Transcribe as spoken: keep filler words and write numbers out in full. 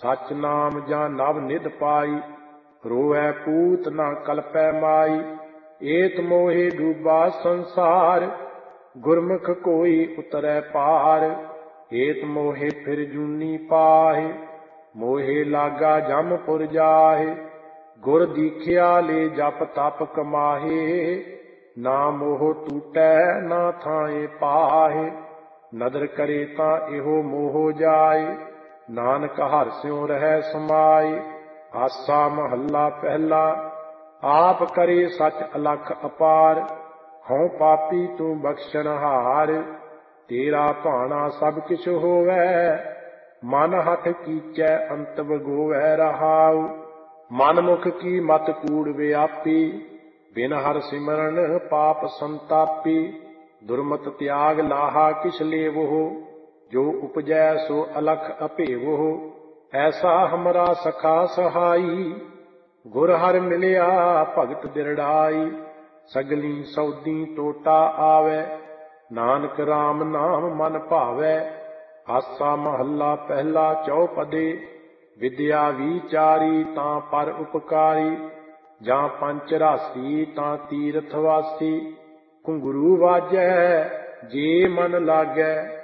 सच नाम जा नव निध पाई, रोवै पूत न कल्पै माई। एत मोहे डूबा संसार, गुरमुख कोई उतरै पार। एत मोहे फिर जूनी पाहे, मोहे लागा जमपुर जाहे। गुर दीखिया ले जप तप कमाहे, ना मोह टूटै ना थाए पाहे। नदर करे तां एहो मोह जाए, नानक हर स्यों रहै समाए। आसा महला पहला, आप करे सच अलख अपार। हऊँ पापी तू बख्शनहार, तेरा भाना सब किछ होवै। मन हठ कीचै अंत बगोवै रहाऊ। मन मुख की मत कूड़ व्यापी, बिन हर सिमरन पाप संतापी। दुर्मत त्याग लाहा किस लेवो, जो उपजै सो अलख अपेवो। ऐसा हमरा सखा सहाई, गुर हर मिलिया भगत दिरड़ाई। सगली सौदी टोटा आवै, नानक राम नाम मन भावै। आसा महला पहला चौपदे, विद्या विचारी तां पर उपकारी। जां पंच रासी तां तीरथ वासी, घुंघरू वाजै जे मन लागै।